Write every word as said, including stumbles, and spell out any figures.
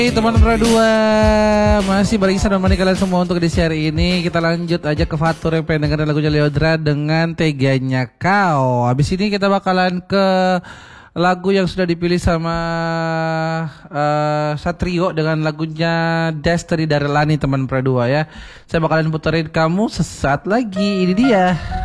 Hey teman Pradua, masih barisan menemani kalian semua untuk di share ini. Kita lanjut aja ke Fatur yang pengen dengerin lagunya Lyodra dengan Teganya Kau. Habis ini kita bakalan ke lagu yang sudah dipilih sama uh, Satrio dengan lagunya Destiny dari Lani teman Pradua ya. Saya bakalan puterin kamu sesaat lagi. Ini dia.